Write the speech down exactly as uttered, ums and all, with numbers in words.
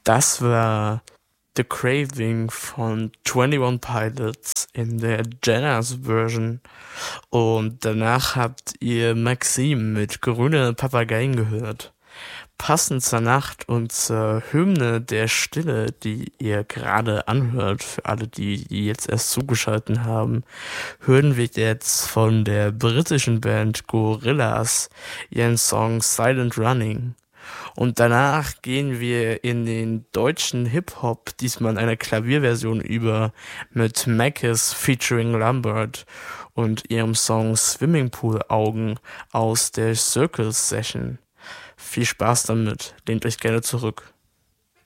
Das war The Craving von Twenty One Pilots in der Jazz Version. Und danach habt ihr Maxime mit Grüne Papageien gehört. Passend zur Nacht und zur Hymne der Stille, die ihr gerade anhört, für alle, die, die jetzt erst zugeschaltet haben, hören wir jetzt von der britischen Band Gorillaz ihren Song Silent Running. Und danach gehen wir in den deutschen Hip-Hop, diesmal in einer Klavierversion über, mit Mackes featuring Lambert und ihrem Song Swimmingpool Augen aus der Circle Session. Viel Spaß damit, lehnt euch gerne zurück.